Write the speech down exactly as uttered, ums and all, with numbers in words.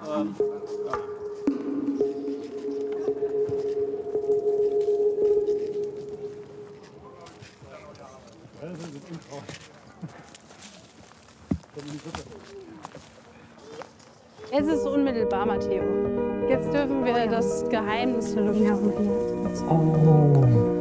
Ähm, Es ist unmittelbar, Matteo. Jetzt dürfen wir das Geheimnis lüften. Oh.